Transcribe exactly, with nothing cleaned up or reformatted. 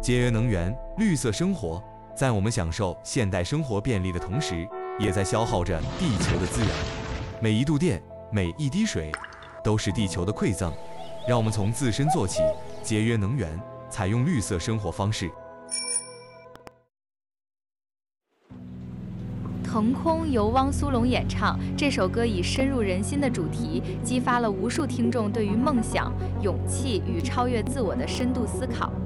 节约能源、绿色生活，在我们享受现代生活便利的同时，也在消耗着地球的资源。每一度电，每一滴水，都是地球的馈赠。让我们从自身做起，节约能源，采用绿色生活方式。 腾空由汪苏泷演唱，这首歌以深入人心的主题，激发了无数听众对于梦想、勇气与超越自我的深度思考。